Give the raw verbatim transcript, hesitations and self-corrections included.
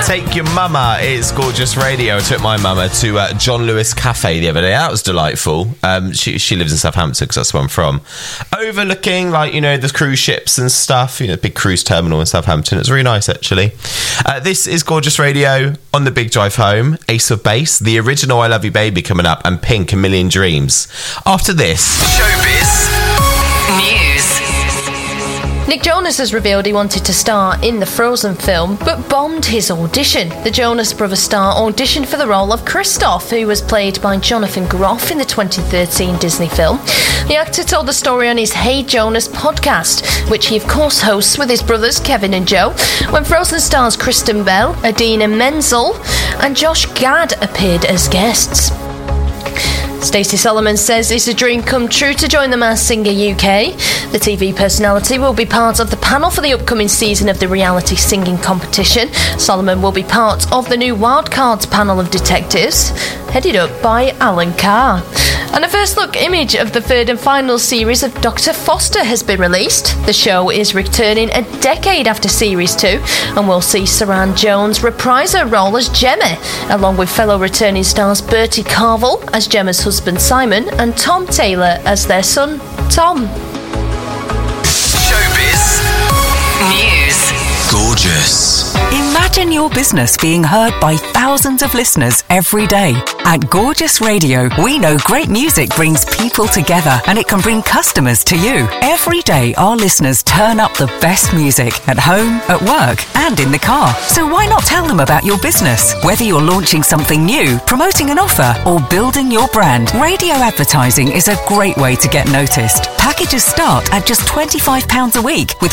Take Your Mama. It's Gorgeous Radio. I took my mama to uh, John Lewis Cafe the other day. That was delightful. Um, she she lives in Southampton because that's where I'm from. Overlooking, like, you know, the cruise ships and stuff. You know, big cruise terminal in Southampton. It's really nice, actually. Uh, this is Gorgeous Radio on the Big Drive Home. Ace of Base, the original I Love You Baby coming up, and Pink, A Million Dreams. After this, Showbiz News. Nick Jonas has revealed he wanted to star in the Frozen film, but bombed his audition. The Jonas Brothers star auditioned for the role of Kristoff, who was played by Jonathan Groff in the twenty thirteen Disney film. The actor told the story on his Hey Jonas podcast, which he of course hosts with his brothers Kevin and Joe, when Frozen stars Kristen Bell, Idina Menzel and Josh Gad appeared as guests. Stacey Solomon says it's a dream come true to join The Masked Singer U K. The T V personality will be part of the panel for the upcoming season of the reality singing competition. Solomon will be part of the new Wildcards panel of detectives, headed up by Alan Carr. And a first look image of the third and final series of Doctor Foster has been released. The show is returning a decade after series two, and we'll see Saran Jones reprise her role as Gemma, along with fellow returning stars Bertie Carvel as Gemma's husband Simon and Tom Taylor as their son Tom. Showbiz News. Gorgeous. Imagine your business being heard by thousands of listeners every day. At Gorgeous Radio, we know great music brings people together, and it can bring customers to you. Every day, our listeners turn up the best music at home, at work, and in the car. So why not tell them about your business? Whether you're launching something new, promoting an offer, or building your brand, radio advertising is a great way to get noticed. Packages start at just twenty-five pounds a week, with